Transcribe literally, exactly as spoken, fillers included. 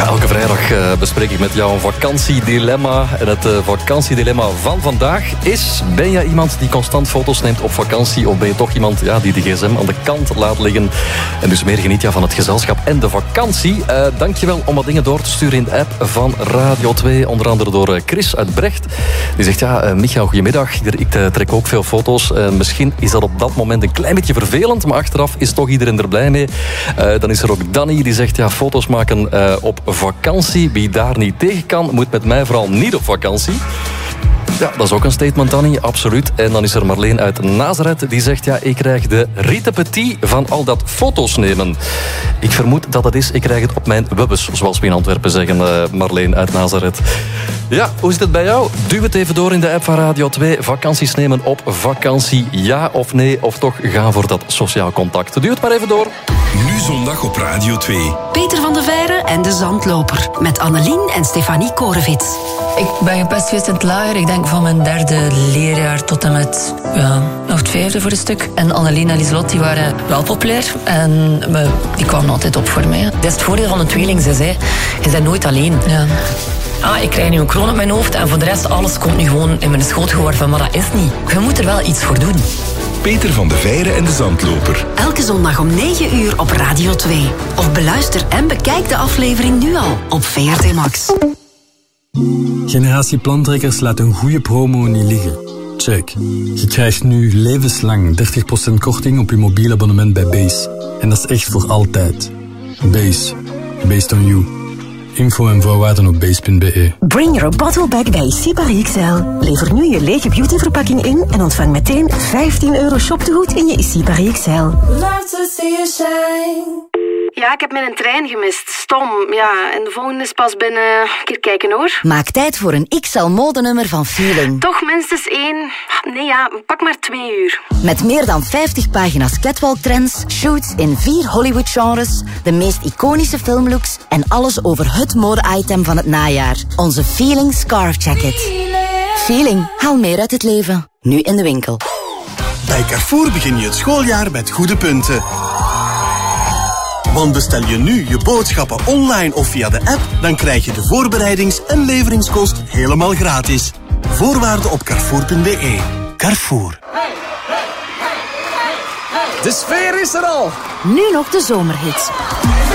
Elke vrijdag uh, bespreek ik met jou een vakantiedilemma. En het uh, vakantiedilemma van vandaag is... Ben jij iemand die constant foto's neemt op vakantie? Of ben je toch iemand ja, die de gsm aan de kant laat liggen? En dus meer geniet ja, van het gezelschap en de vakantie. Uh, dankjewel om wat dingen door te sturen in de app van Radio twee. Onder andere door uh, Chris uit Brecht. Die zegt, ja, uh, Micha, goedemiddag. Ik uh, trek ook veel foto's. Uh, misschien is dat op dat moment een klein beetje vervelend. Maar achteraf is toch iedereen er blij mee. Uh, dan is er ook Danny die zegt, ja, foto's maken uh, op vakantie. Wie daar niet tegen kan, moet met mij vooral niet op vakantie. Ja, dat is ook een statement, Danny, absoluut. En dan is er Marleen uit Nazareth die zegt... ja, ik krijg de riete petit van al dat foto's nemen. Ik vermoed dat het is, ik krijg het op mijn wubbes, zoals we in Antwerpen zeggen, uh, Marleen uit Nazareth. Ja, hoe zit het bij jou? Duw het even door in de app van Radio twee. Vakanties nemen op vakantie, ja of nee? Of toch gaan voor dat sociaal contact? Duw het maar even door. Nu zondag op Radio twee. Peter van de Veire en de Zandloper. Met Annelien en Stefanie Korevits. Ik ben gepest geweest in het lager. Ik denk van mijn derde leerjaar tot en met ja, nog het vijfde voor een stuk. En Annelien en Lieslot die waren wel populair. En we, die kwamen altijd op voor mij. Dat is het voordeel van een tweeling, ze zei. Je bent nooit alleen. Ja. Ah, ik krijg nu een kroon op mijn hoofd en voor de rest alles komt nu gewoon in mijn schoot geworpen. Maar dat is niet. Je moet er wel iets voor doen. Peter van de Veire en de Zandloper. Elke zondag om negen uur op Radio twee. Of beluister en bekijk de aflevering nu al op V R T Max. Generatie Plantrekkers laat een goede promo niet liggen. Check. Je krijgt nu levenslang dertig procent korting op je mobiel abonnement bij Base. En dat is echt voor altijd. Base. Based on you. Info en voorwaarden op base punt be. Bring your bottle back bij Sipari X L. Lever nu je lege beautyverpakking in en ontvang meteen vijftien euro shoptegoed in je Sipari X L. Love to see you shine. Ja, ik heb mijn trein gemist. Stom, ja. En de volgende is pas binnen... Een keer kijken, hoor. Maak tijd voor een X L-modenummer van Feeling. Toch minstens één... Nee, ja, pak maar twee uur. Met meer dan vijftig pagina's catwalk-trends, shoots in vier Hollywood-genres, de meest iconische filmlooks en alles over het mode-item van het najaar. Onze Feeling Scarf Jacket. Feeling. Feeling, haal meer uit het leven. Nu in de winkel. Bij Carrefour begin je het schooljaar met goede punten. Want bestel je nu je boodschappen online of via de app, dan krijg je de voorbereidings- en leveringskost helemaal gratis. Voorwaarden op carrefour punt be. Carrefour. De sfeer is er al. Nu nog de zomerhits.